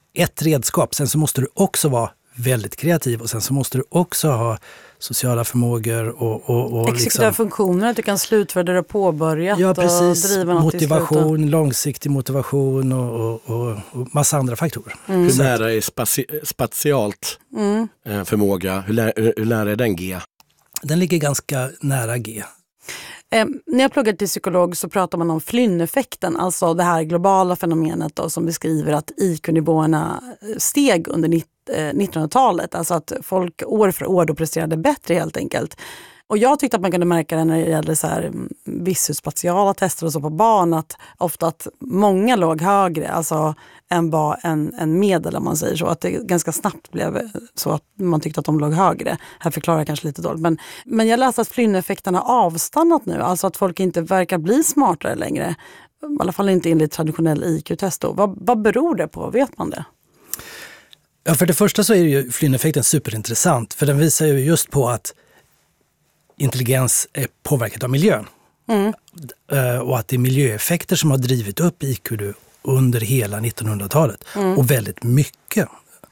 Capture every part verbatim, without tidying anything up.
ett redskap. Sen så måste du också vara väldigt kreativ och sen så måste du också ha sociala förmågor och... och, och exekutiva liksom, funktioner, att du kan slutföra det du har påbörjat. Ja, precis. Och driva något motivation, långsiktig motivation och, och, och, och massa andra faktorer. Mm. Hur nära är spaci- spatialt mm. förmåga? Hur, lä- hur nära är den G? Den ligger ganska nära G. Eh, när jag pluggade till psykolog så pratar man om Flynn-effekten, alltså det här globala fenomenet då, som beskriver att I Q-nivåerna steg under nittonhundratalet. Alltså att folk år för år då presterade bättre helt enkelt. Och jag tyckte att man kunde märka det när det gällde så här visuospatiala tester och så på barn, att ofta att många låg högre alltså än vad en, en medel, om man säger så. Att det ganska snabbt blev så att man tyckte att de låg högre. Här förklarar jag kanske lite dåligt. Men, men jag läste att Flynn-effekten har avstannat nu. Alltså att folk inte verkar bli smartare längre. I alla fall inte enligt traditionell I Q-test då. Vad, vad beror det på? Vet man det? Ja, för det första så är ju Flynn-effekten superintressant. För den visar ju just på att intelligens är påverkat av miljön. Mm. Och att det är miljöeffekter som har drivit upp I Q under hela nittonhundratalet. Mm. Och väldigt mycket.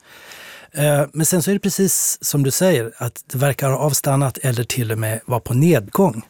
Men sen så är det precis som du säger, att det verkar ha avstannat eller till och med vara på nedgång.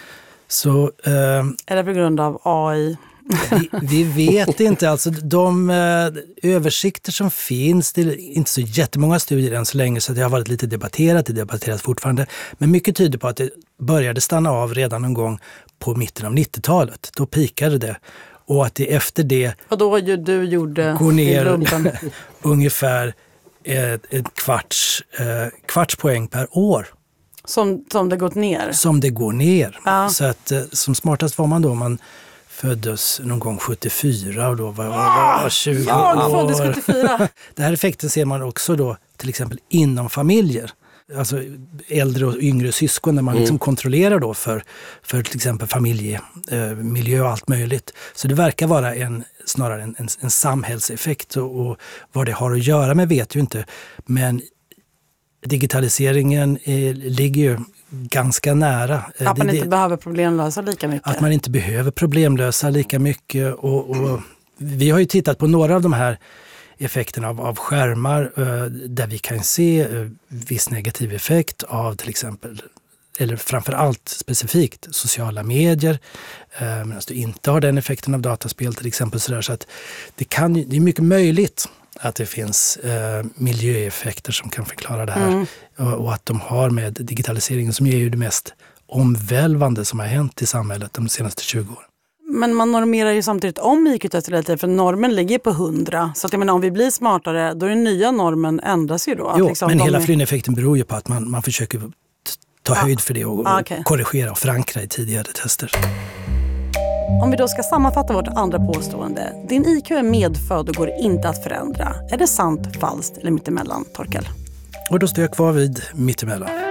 Så, är det på grund av A I? Vi, vi vet inte. Alltså de eh, översikter som finns, det är inte så jättemånga studier än så länge, så det har varit lite debatterat, det debatteras fortfarande. Men mycket tyder på att det började stanna av redan någon gång på mitten av nittiotalet. Då pikade det. Och att det efter det och då du gjorde går ner ungefär ett, ett kvarts, eh, kvarts poäng per år. Som, som det gått ner? Som det går ner. Ja. Så att eh, som smartast var man då man föddes någon gång sjuttiofyra och då var jag var tjugo jag år. föddes sjuttiofyra. Den här effekten ser man också då till exempel inom familjer. Alltså äldre och yngre syskon där man mm. liksom kontrollerar då för, för till exempel familjemiljö eh, och allt möjligt. Så det verkar vara en, snarare en, en, en samhällseffekt och, och vad det har att göra med vet ju inte. Men digitaliseringen är, ligger ju ganska nära. Att man det, inte det, behöver problemlösa lika mycket. Att man inte behöver problemlösa lika mycket. Och, och vi har ju tittat på några av de här effekterna av, av skärmar eh, där vi kan se eh, viss negativ effekt av till exempel, eller framförallt specifikt sociala medier. Eh, medan du inte har den effekten av dataspel till exempel. Så, där, så att det, kan, det är mycket möjligt att det finns eh, miljöeffekter som kan förklara det här. Mm. Och, och att de har med digitaliseringen, som är ju det mest omvälvande som har hänt i samhället de senaste tjugo åren. Men man normerar ju samtidigt om I Q-test hela tiden, för normen ligger på hundra. Så att jag menar, om vi blir smartare, då är den nya normen ändras ju då. Jo, att liksom men hela är... Flynn-effekten beror ju på att man, man försöker ta ah. höjd för det och, ah, okay. och korrigera och förankra i tidigare tester. Om vi då ska sammanfatta vårt andra påstående. Din I Q är medfödd och går inte att förändra. Är det sant, falskt eller mittemellan, Torkel? Och då står jag kvar vid mittemellan.